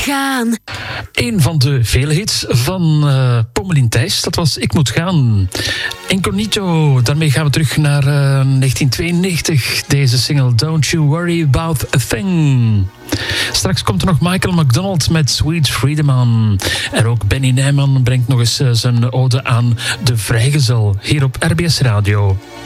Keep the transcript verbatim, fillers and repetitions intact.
gaan. Een van de vele hits van uh, Pommelien Thijs, dat was Ik moet gaan. Incognito, daarmee gaan we terug naar uh, negentien tweeënnegentig. Deze single Don't You Worry About a Thing. Straks komt er nog Michael McDonald met Sweet Freedom aan. En ook Benny Nijman brengt nog eens uh, zijn ode aan de vrijgezel hier op R B S Radio.